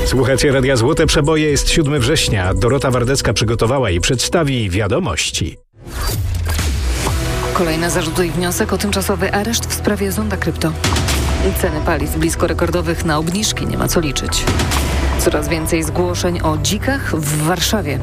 Słuchajcie Radia Złote Przeboje, jest 7 września. Dorota Wardecka przygotowała i przedstawi wiadomości. Kolejne zarzuty i wniosek o tymczasowy areszt w sprawie Zonda Krypto. Ceny paliw blisko rekordowych, na obniżki nie ma co liczyć. Coraz więcej zgłoszeń o dzikach w Warszawie.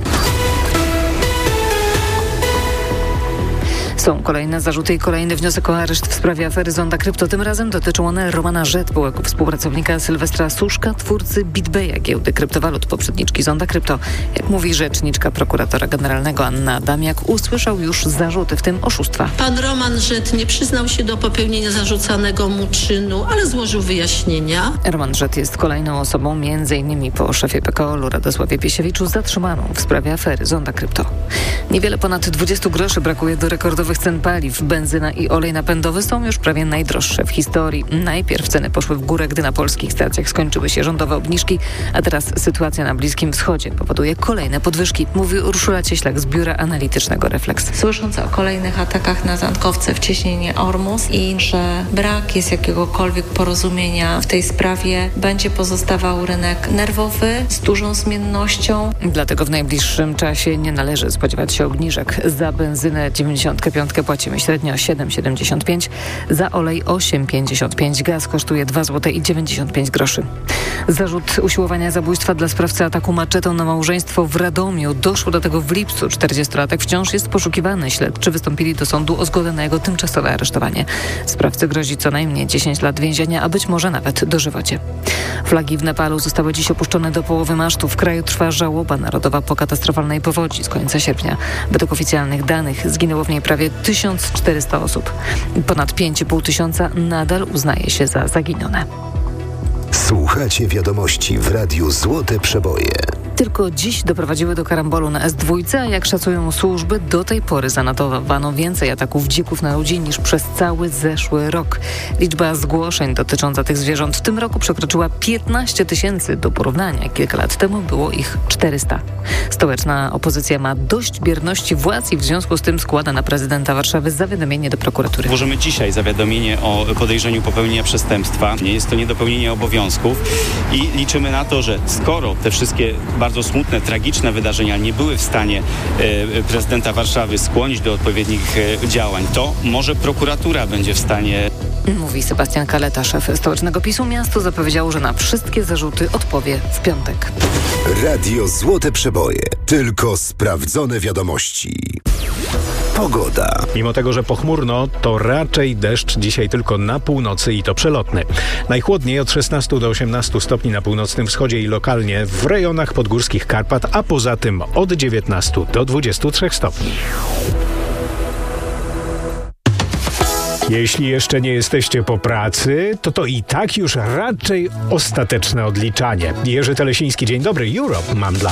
Są kolejne zarzuty i kolejny wniosek o areszt w sprawie afery Zonda Krypto. Tym razem dotyczą one Romana Rzet, byłego współpracownika Sylwestra Suszka, twórcy BitBaya, giełdy kryptowalut, poprzedniczki Zonda Krypto. Jak mówi rzeczniczka prokuratora generalnego Anna Adamiak, usłyszał już zarzuty, w tym oszustwa. Pan Roman Rzet nie przyznał się do popełnienia zarzucanego mu czynu, ale złożył wyjaśnienia. Roman Rzet jest kolejną osobą, m.in. po szefie PKOL-u Radosławie Piesiewiczu, zatrzymaną w sprawie afery Zonda Krypto. Niewiele ponad 20 groszy brakuje do rekordowych cen paliw. Benzyna i olej napędowy są już prawie najdroższe w historii. Najpierw ceny poszły w górę, gdy na polskich stacjach skończyły się rządowe obniżki, a teraz sytuacja na Bliskim Wschodzie powoduje kolejne podwyżki, mówi Urszula Cieślak z Biura Analitycznego Refleks. Słysząc o kolejnych atakach na tankowce w cieśninie Ormus i że brak jest jakiegokolwiek porozumienia w tej sprawie, będzie pozostawał rynek nerwowy z dużą zmiennością. Dlatego w najbliższym czasie nie należy spodziewać się obniżek. Za benzynę 95 płacimy średnio 7,75, za olej 8,55, gaz kosztuje 2,95 zł. Zarzut usiłowania zabójstwa dla sprawcy ataku maczetą na małżeństwo w Radomiu. Doszło do tego w lipcu. 40-latek wciąż jest poszukiwany. Śledczy wystąpili do sądu o zgodę na jego tymczasowe aresztowanie. Sprawcy grozi co najmniej 10 lat więzienia, a być może nawet dożywocie. Flagi w Nepalu zostały dziś opuszczone do połowy masztu. W kraju trwa żałoba narodowa po katastrofalnej powodzi z końca sierpnia. Według oficjalnych danych zginęło w niej prawie 1400 osób. Ponad 5,5 tysiąca nadal uznaje się za zaginione. Słuchacie wiadomości w Radiu Złote Przeboje. Tylko dziś doprowadziły do karambolu na S2, a jak szacują służby, do tej pory zanotowano więcej ataków dzików na ludzi niż przez cały zeszły rok. Liczba zgłoszeń dotycząca tych zwierząt w tym roku przekroczyła 15 000. Do porównania kilka lat temu było ich 400. Stołeczna opozycja ma dość bierności władz i w związku z tym składa na prezydenta Warszawy zawiadomienie do prokuratury. Włożymy dzisiaj zawiadomienie o podejrzeniu popełnienia przestępstwa. Jest to niedopełnienie obowiązków i liczymy na to, że skoro te wszystkie bardzo smutne, tragiczne wydarzenia nie były w stanie prezydenta Warszawy skłonić do odpowiednich działań, to może prokuratura będzie w stanie. Mówi Sebastian Kaleta, szef stołecznego PiS-u. Miasto zapowiedziało, że na wszystkie zarzuty odpowie w piątek. Radio Złote Przeboje. Tylko sprawdzone wiadomości. Pogoda. Mimo tego, że pochmurno, to raczej deszcz dzisiaj tylko na północy i to przelotny. Najchłodniej od 16 do 18 stopni na północnym wschodzie i lokalnie w rejonach podgórskich Karpat, a poza tym od 19 do 23 stopni. Jeśli jeszcze nie jesteście po pracy, to i tak już raczej ostateczne odliczanie. Jerzy Telesiński, dzień dobry, Europe mam dla